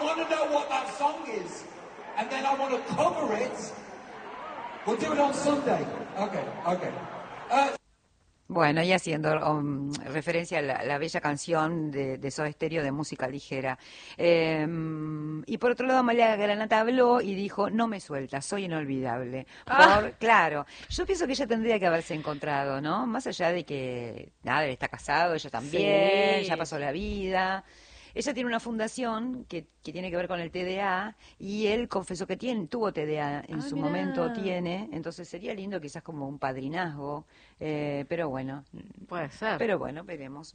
want to know what that song is, and then I want to cover it. We'll do it on Sunday. Okay. Bueno, y haciendo referencia a la bella canción de Soda Stereo de música ligera. Y por otro lado, Amalia Granata habló y dijo, no me suelta, soy inolvidable. Claro, yo pienso que ella tendría que haberse encontrado, ¿no? Más allá de que, nada, él está casado, ella también, ya pasó la vida. Ella tiene una fundación que tiene que ver con el TDA y él confesó que tuvo TDA en su momento, entonces sería lindo quizás como un padrinazgo, pero bueno. Puede ser. Pero bueno, veremos.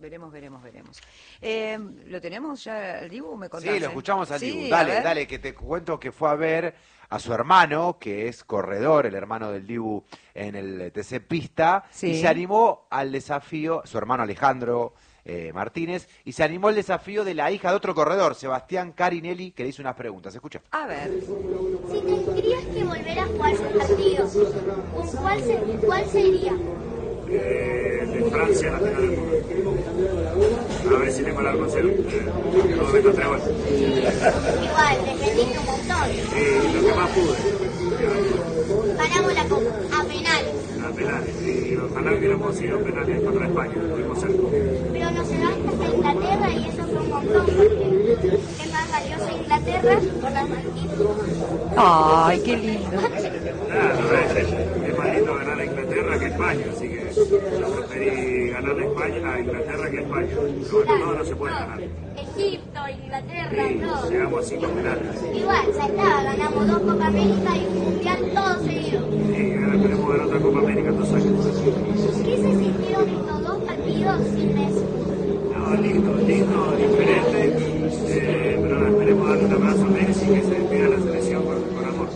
¿Lo tenemos ya al Dibu? ¿Me contaste? Sí, lo escuchamos al Sí, Dibu. Dale, que te cuento que fue a ver a su hermano, que es corredor, el hermano del Dibu en el TC Pista, y se animó al desafío, su hermano Alejandro Martínez, y se animó al desafío de la hija de otro corredor, Sebastián Carinelli, que le hizo unas preguntas. Escucha. A ver. Si tendrías que volver a jugar un partido, ¿cuál sería? De Francia, la final del mundo. A ver si tengo el arco cero. No me meto 3 goles. Igual, defendiste un montón. Lo que más pude. Ganamos la Copa, a penales. A penales. Y ojalá hubiéramos ido penales contra España. Estuvimos cerca. Pero nos llevaste hasta Inglaterra y eso fue un montón, porque es más valioso Inglaterra por las franquicias. Ay, qué lindo. Claro, es más lindo ganar a Inglaterra que España, así que yo preferí ganar a España a Inglaterra que a España. Pero bueno, todo no se puede ganar. Egipto, Inglaterra, Sí, todo. llegamos a 5 penales. Igual, ya está, ganamos 2 Copa América y un Mundial todo seguido. Sí, ahora esperemos ganar otra Copa América en 2 años. ¿Qué se sintieron estos 2 partidos sin Messi? No, lindo, diferente, pero nada, esperemos darle un abrazo a Messi, que se despida la selección con amor.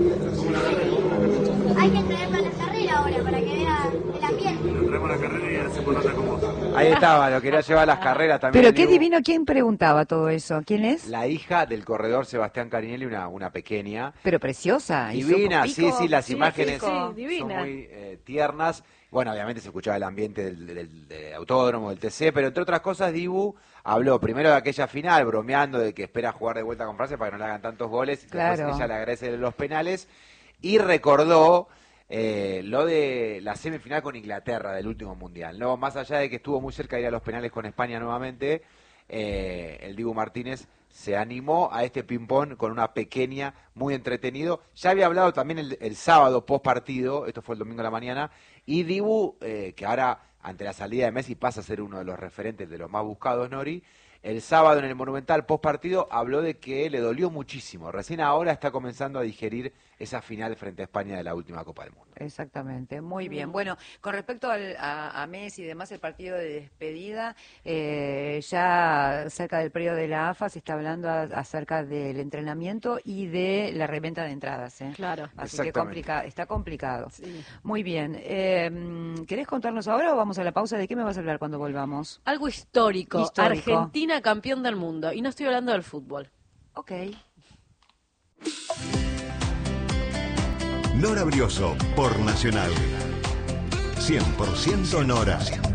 Hay que traerlo a la carrera ahora para que vea el ambiente. Lo traemos a la carrera y hacemos nota con vos. Ahí estaba, lo quería llevar a las carreras también. Pero qué divino, ¿quién preguntaba todo eso? ¿Quién es? La hija del corredor Sebastián Carinelli, una pequeña. Pero preciosa. Divina, sí, las imágenes son muy tiernas. Bueno, obviamente se escuchaba el ambiente del autódromo, del TC, pero entre otras cosas Dibu habló primero de aquella final, bromeando de que espera jugar de vuelta con Francia para que no le hagan tantos goles. Claro. Después ella le agradece los penales y recordó lo de la semifinal con Inglaterra del último mundial, ¿no? Más allá de que estuvo muy cerca de ir a los penales con España nuevamente, el Dibu Martínez se animó a este ping-pong con una pequeña, muy entretenido. Ya había hablado también el sábado post partido, esto fue el domingo a la mañana, y Dibu, que ahora ante la salida de Messi pasa a ser uno de los referentes de los más buscados, Nori, el sábado en el Monumental post partido habló de que le dolió muchísimo. Recién ahora está comenzando a digerir esa final frente a España de la última Copa del Mundo. Exactamente, muy bien. Bueno, con respecto a Messi y demás, el partido de despedida, ya cerca del periodo de la AFA se está hablando acerca del entrenamiento y de la reventa de entradas. Claro. Así que está complicado. Sí. Muy bien. ¿Querés contarnos ahora o vamos a la pausa? ¿De qué me vas a hablar cuando volvamos? Algo histórico. Histórico. Argentina campeón del mundo. Y no estoy hablando del fútbol. Ok. Nora Brioso por Nacional. 100% Nora.